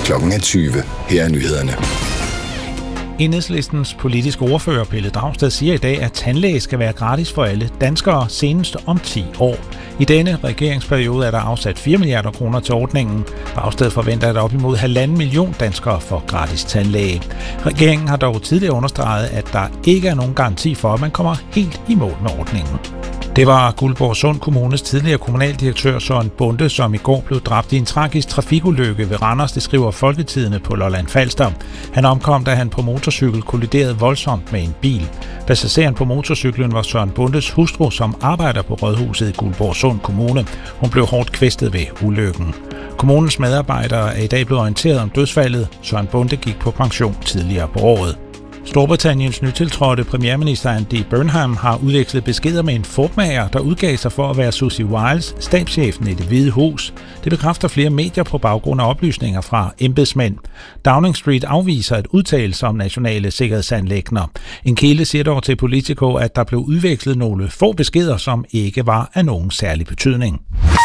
Klokken 20. Her er nyhederne. Enhedslistens politiske ordfører Pelle Dragsted siger i dag, at tandlæge skal være gratis for alle danskere senest om 10 år. I denne regeringsperiode er der afsat 4 milliarder kroner til ordningen. Dragsted forventer, at op imod 1,5 million danskere får gratis tandlæge. Regeringen har dog tidligere understreget, at der ikke er nogen garanti for, at man kommer helt i mål med ordningen. Det var Guldborgsund Kommunes tidligere kommunaldirektør Søren Bonde, som i går blev dræbt i en tragisk trafikulykke ved Randers, det skriver Folketidende på Lolland Falster. Han omkom, da han på motorcykel kolliderede voldsomt med en bil. Passageren på motorcyklen var Søren Bondes hustru, som arbejder på rådhuset i Guldborgsund Kommune. Hun blev hårdt kvæstet ved ulykken. Kommunens medarbejdere er i dag blevet orienteret om dødsfaldet. Søren Bonde gik på pension tidligere på året. Storbritanniens nytiltrådte premierminister Andy Burnham har udvekslet beskeder med en fupmager, der udgav sig for at være Susie Wiles, stabschefen i Det Hvide Hus. Det bekræfter flere medier på baggrund af oplysninger fra embedsmænd. Downing Street afviser at udtale sig om nationale sikkerhedsanliggender. En kilde siger dog til Politico, at der blev udvekslet nogle få beskeder, som ikke var af nogen særlig betydning.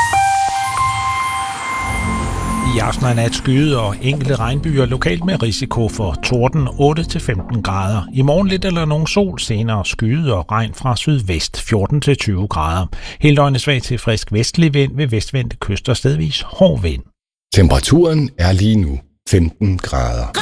I aften og nat skyde og enkelte regnbyer lokalt med risiko for torden 8-15 grader. I morgen lidt eller nogen sol, senere skyde og regn fra sydvest 14-20 grader. Hele døgnet svag til frisk vestlig vind ved vestvendte kyster, stedvis hård vind. Temperaturen er lige nu 15 grader.